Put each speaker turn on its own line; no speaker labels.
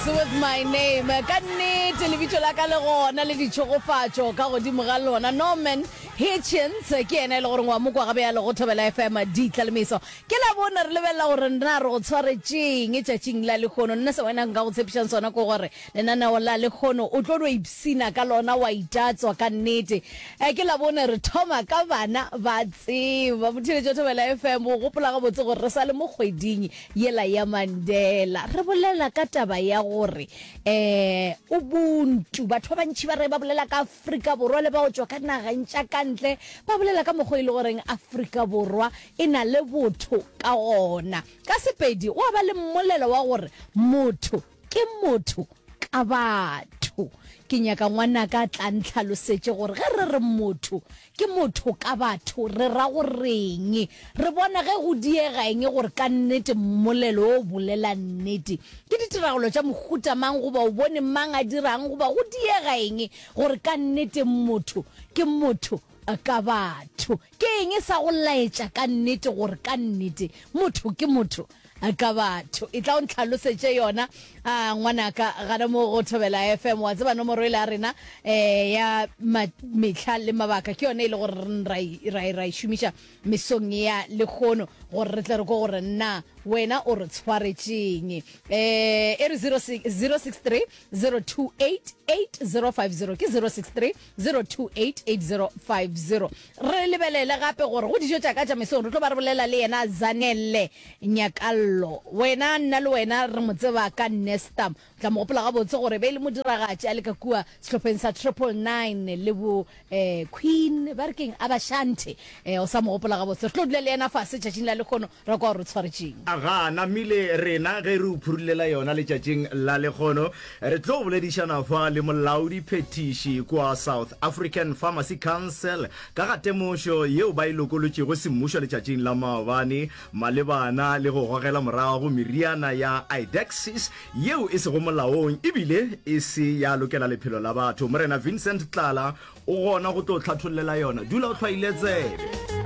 with my name ka nnete lebitso la ka le gona le ditšhogofatšo ka godimo ga lona Norman Hitchens ke ena le gore wa mo kwa gabe ya le go thobela FM ditlalemeso ke la bona re lebella gore nna re go tshwaretseng e tšatšing la lekgono nna se wena nka go tshepišang sona ko gore lenaneo la lekgono o tlo lo ipsina ka lona wa itatswa ka nnete ke la bona re thoma ka bana ba tseba botheletšo thobela FM o gopola ga botse gore re sa le mo kgweding yela ya Mandela re bolela ka taba ya gore ubuntu batho ba bantši ba re ba bolela ka Afrika Borwa le ba go tswa ka nagantša kantle ba bolela ka mokgwa ile goreng Afrika Borwa e na le botho ka gona ka Sepedi wa ba le mmolelo wa gore motho ke motho ka batho ke nyaka ngwana ka tla ntlhalosetse gore ge re re motho ke motho ka batho re ra go reng re bona ge go diega eng gore ka nnete mmolelo o bolela nnete ke ditiragalo tša mohuta mang go ba o bone mang a dirang go ba go diega eng gore ka nnete motho ke motho ka batho ke eng sa go laetša ka nnete gore ka nnete motho ke motho ka batho e tla o ntlhalosetse yona ngwana ka gana mo go thobela FM wa tseba nomoro ile a rena ya mehla le mabaka ke yone ile gore ra shumisha mesong ya lekgono gore re tle re go gore nna wena o re tshwaretseng e re 063 028 8050 ke 063 028 8050 re lebelela gape gore go dijo tša ka tša mesong re tlo ba re bolela le yena Zanele Nyakallo wena nna le wena re mo tseba ka Nestam tla mo gopola ga botse gore be le mo diragatše a le ka kua sehlopeng sa 999 le bo Queen ba re keng Abashante o sa mo gopola ga botse re tlo dula le yena fase tšatšing la lekgono ra kwa re tshwaretseng
aga namile rena ge re uphurulela yona le tšatšing la lekgono re tlo boledišana fa le molaodi phetiši kwa South African Pharmacy Council ka ga temošo yeo ba ilokolotšego semmušo le tšatšing la maobane malebana le go gogela morago meriana ya Idexis yeo e se go molaong ebile e se ya lokela lephelo la batho morena Vincent Tlala o gona go tlo tlhathollela yona dula o tlwaile tsebe